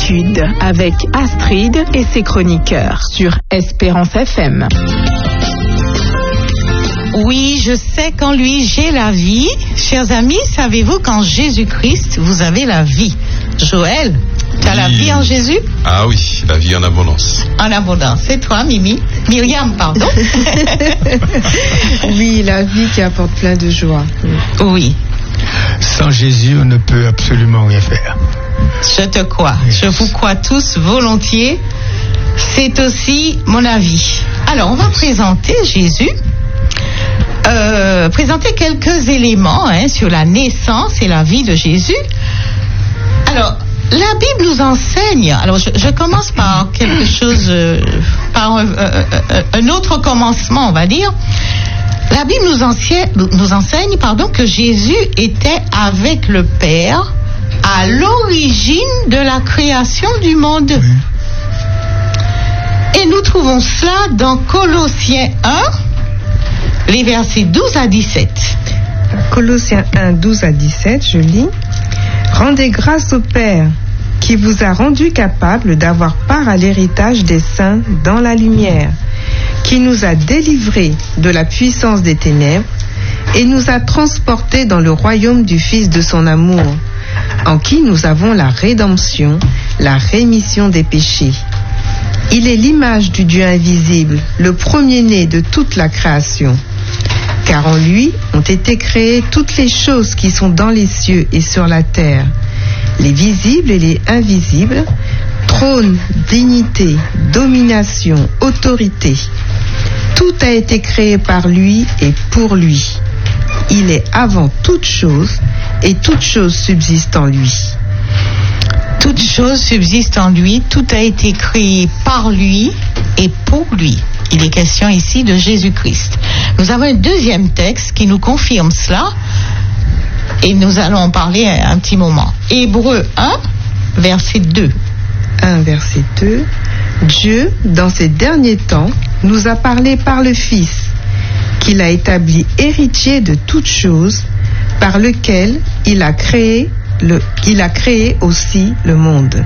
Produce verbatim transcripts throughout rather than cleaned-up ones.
Études avec Astrid et ses chroniqueurs sur Espérance F M. Oui, je sais qu'en lui, j'ai la vie. Chers amis, savez-vous qu'en Jésus-Christ, vous avez la vie? Joël, tu as oui. la vie en Jésus? Ah oui, la vie en abondance. En abondance. C'est toi, Mimi? Myriam, pardon. Oui, la vie qui apporte plein de joie. Oui. Sans Jésus, on ne peut absolument rien faire. Je te crois. Yes. Je vous crois tous volontiers. C'est aussi mon avis. Alors, on va yes. présenter Jésus. Euh, présenter quelques éléments hein, sur la naissance et la vie de Jésus. Alors, la Bible nous enseigne. Alors, je, je commence par quelque chose, euh, par un, euh, euh, un autre commencement, on va dire. La Bible nous enseigne, nous enseigne pardon, que Jésus était avec le Père à l'origine de la création du monde. Oui. Et nous trouvons cela dans Colossiens un, les versets douze à dix-sept. Colossiens un, douze à dix-sept, je lis. Rendez grâce au Père qui vous a rendu capable d'avoir part à l'héritage des saints dans la lumière, qui nous a délivrés de la puissance des ténèbres et nous a transportés dans le royaume du Fils de son amour, en qui nous avons la rédemption, la rémission des péchés. Il est l'image du Dieu invisible, le premier-né de toute la création. Car en lui ont été créées toutes les choses qui sont dans les cieux et sur la terre, les visibles et les invisibles, trône, dignité, domination, autorité. Tout a été créé par lui et pour lui. Il est avant toute chose et toute chose subsiste en lui. Toute chose subsiste en lui, tout a été créé par lui et pour lui. Il est question ici de Jésus-Christ. Nous avons un deuxième texte qui nous confirme cela et nous allons en parler un, un petit moment. Hébreux un, verset deux. un, verset deux. Dieu, dans ces derniers temps, nous a parlé par le Fils, qu'il a établi héritier de toutes choses, par lequel il a créé, le, il a créé aussi le monde.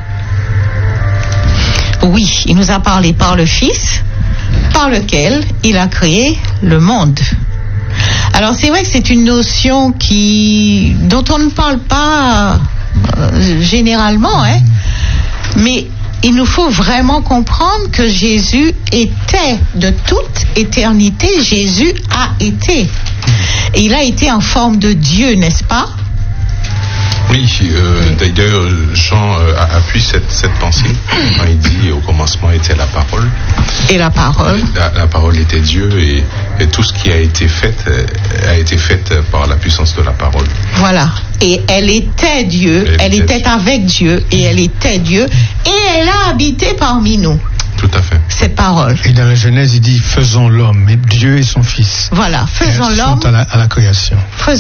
Oui, il nous a parlé par le Fils, par lequel il a créé le monde. Alors c'est vrai que c'est une notion qui, dont on ne parle pas euh, généralement, hein, mais il nous faut vraiment comprendre que Jésus était de toute éternité. Jésus a été. Et il a été en forme de Dieu, n'est-ce pas? Oui, euh, d'ailleurs, Jean euh, appuie cette, cette pensée quand il dit au commencement était la parole. Et la parole. La, la parole était Dieu et, et tout ce qui a été fait a été fait par la puissance de la parole. Voilà. Et elle était Dieu, elle, elle était, était avec Dieu et elle était Dieu et elle a habité parmi nous. Tout à fait. Cette parole. Et dans la Genèse, il dit faisons l'homme, et Dieu et son Fils. Voilà, faisons Elles l'homme. Sont à la, à la création.